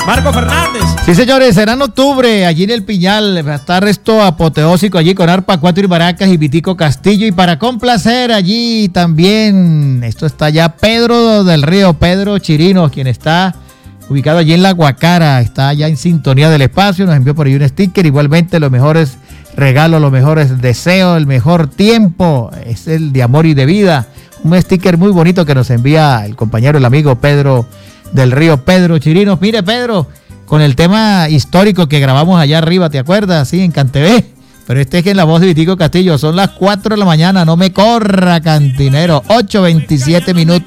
Marco Fernández. Sí, señores, será en octubre, allí en el Piñal, va a estar esto apoteósico allí con Arpa 4 y Baracas y Vitico Castillo. Y para complacer allí también, esto está ya Pedro del Río, Pedro Chirinos, quien está ubicado allí en La Guacara, está ya en sintonía del espacio, nos envió por ahí un sticker, igualmente los mejores regalos, los mejores deseos, el mejor tiempo, es el de amor y de vida, un sticker muy bonito que nos envía el compañero, el amigo Pedro del Río, Pedro Chirinos. Mire, Pedro, con el tema histórico que grabamos allá arriba, ¿te acuerdas? Sí, en Cantebé, pero este es que en la voz de Vitico Castillo, son las 4 de la mañana, no me corra, cantinero, 8:27 minutos.